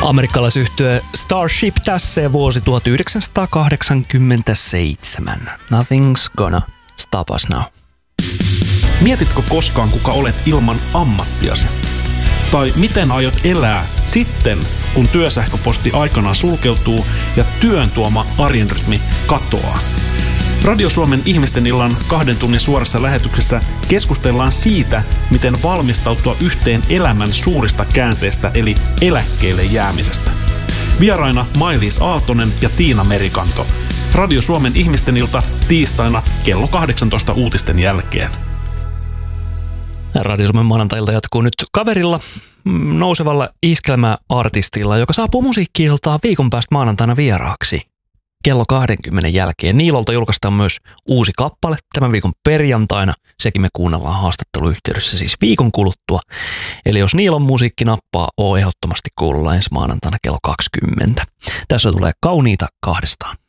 Amerikkalaisyhtye Starship tässä ja vuosi 1987. Nothing's gonna stop us now. Mietitkö koskaan, kuka olet ilman ammattiasi? Tai miten aiot elää sitten, kun työsähköposti aikanaan sulkeutuu ja työn tuoma arjen rytmi katoaa? Radio Suomen ihmisten illan 2 tunnin suorassa lähetyksessä keskustellaan siitä, miten valmistautua yhteen elämän suurista käänteistä eli eläkkeelle jäämisestä. Vieraina Mailis Aaltonen ja Tiina Merikanto. Radio Suomen ihmisten ilta tiistaina kello 18 uutisten jälkeen. Radio Suomen maanantailta jatkuu nyt kaverilla, nousevalla iskelmäartistilla, joka saapuu musiikki-iltaan viikon päästä maanantaina vieraaksi. Kello 20 jälkeen. Niilolta julkaistaan myös uusi kappale tämän viikon perjantaina. Sekin me kuunnellaan haastatteluyhteydessä siis viikon kuluttua. Eli jos Niilon musiikki nappaa, oo ehdottomasti kuulla ensi maanantaina kello 20. Tässä tulee Kauniita kahdestaan.